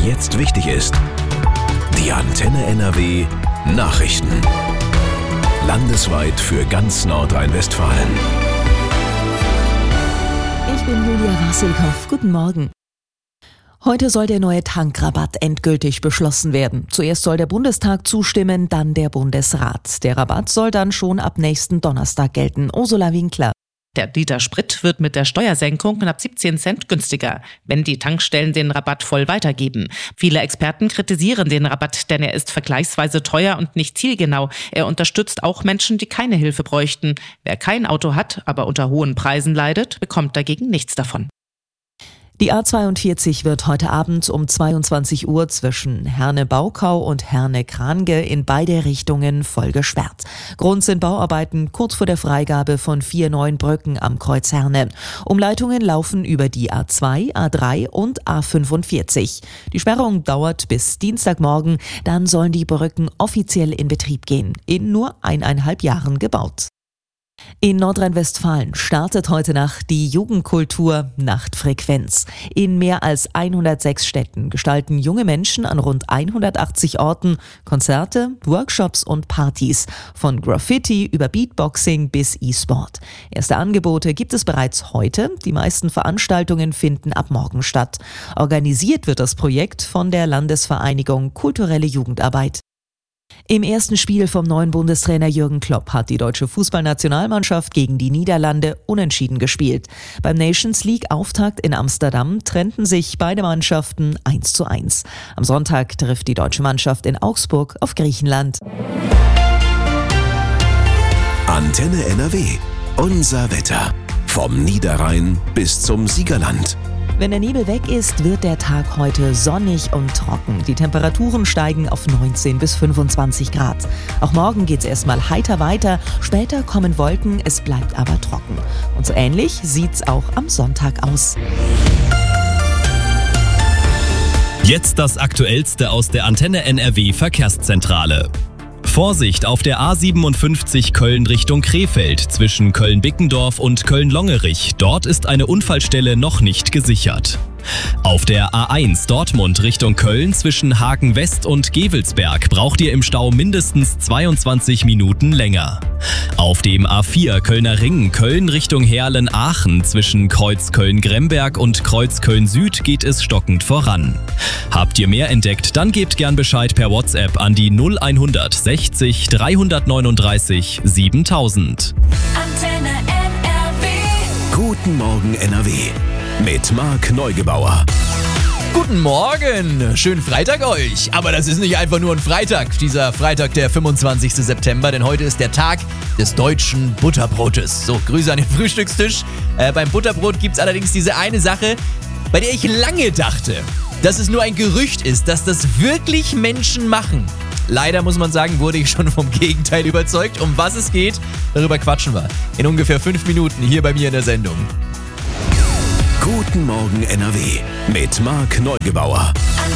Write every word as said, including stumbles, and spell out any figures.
jetzt wichtig ist. Die Antenne N R W Nachrichten. Landesweit für ganz Nordrhein-Westfalen. Ich bin Julia Wassilkow. Guten Morgen. Heute soll der neue Tankrabatt endgültig beschlossen werden. Zuerst soll der Bundestag zustimmen, dann der Bundesrat. Der Rabatt soll dann schon ab nächsten Donnerstag gelten. Ursula Winkler. Der Liter Sprit wird mit der Steuersenkung knapp siebzehn Cent günstiger, wenn die Tankstellen den Rabatt voll weitergeben. Viele Experten kritisieren den Rabatt, denn er ist vergleichsweise teuer und nicht zielgenau. Er unterstützt auch Menschen, die keine Hilfe bräuchten. Wer kein Auto hat, aber unter hohen Preisen leidet, bekommt dagegen nichts davon. Die A zweiundvierzig wird heute Abend um zweiundzwanzig Uhr zwischen Herne-Baukau und Herne-Krange in beide Richtungen voll gesperrt. Grund sind Bauarbeiten kurz vor der Freigabe von vier neuen Brücken am Kreuz Herne. Umleitungen laufen über die A zwei, A drei und A fünfundvierzig. Die Sperrung dauert bis Dienstagmorgen, dann sollen die Brücken offiziell in Betrieb gehen. In nur eineinhalb Jahren gebaut. In Nordrhein-Westfalen startet heute Nacht die Jugendkultur Nachtfrequenz. In mehr als hundertsechs Städten gestalten junge Menschen an rund hundertachtzig Orten Konzerte, Workshops und Partys. Von Graffiti über Beatboxing bis E-Sport. Erste Angebote gibt es bereits heute. Die meisten Veranstaltungen finden ab morgen statt. Organisiert wird das Projekt von der Landesvereinigung Kulturelle Jugendarbeit. Im ersten Spiel vom neuen Bundestrainer Jürgen Klopp hat die deutsche Fußballnationalmannschaft gegen die Niederlande unentschieden gespielt. Beim Nations League-Auftakt in Amsterdam trennten sich beide Mannschaften eins zu eins. Am Sonntag trifft die deutsche Mannschaft in Augsburg auf Griechenland. Antenne N R W. Unser Wetter. Vom Niederrhein bis zum Siegerland. Wenn der Nebel weg ist, wird der Tag heute sonnig und trocken. Die Temperaturen steigen auf neunzehn bis fünfundzwanzig Grad. Auch morgen geht's erstmal heiter weiter, später kommen Wolken, es bleibt aber trocken. Und so ähnlich sieht's auch am Sonntag aus. Jetzt das Aktuellste aus der Antenne N R W Verkehrszentrale. Vorsicht auf der A siebenundfünfzig Köln Richtung Krefeld zwischen Köln-Bickendorf und Köln-Longerich. Dort ist eine Unfallstelle noch nicht gesichert. Auf der A eins Dortmund Richtung Köln zwischen Hagen West und Gevelsberg braucht ihr im Stau mindestens zweiundzwanzig Minuten länger. Auf dem A vier Kölner Ring Köln Richtung Heerlen-Aachen zwischen Kreuz Köln-Gremberg und Kreuz Köln-Süd geht es stockend voran. Habt ihr mehr entdeckt, dann gebt gern Bescheid per WhatsApp an die null hundertsechzig dreihundertneununddreißig siebentausend. Antenne N R W. Guten Morgen N R W. Mit Marc Neugebauer. Guten Morgen, schönen Freitag euch. Aber das ist nicht einfach nur ein Freitag, dieser Freitag, der fünfundzwanzigsten September, denn heute ist der Tag des deutschen Butterbrotes. So, Grüße an den Frühstückstisch. Äh, beim Butterbrot gibt es allerdings diese eine Sache, bei der ich lange dachte, dass es nur ein Gerücht ist, dass das wirklich Menschen machen. Leider muss man sagen, wurde ich schon vom Gegenteil überzeugt. Um was es geht, darüber quatschen wir in ungefähr fünf Minuten hier bei mir in der Sendung. Guten Morgen N R W mit Marc Neugebauer.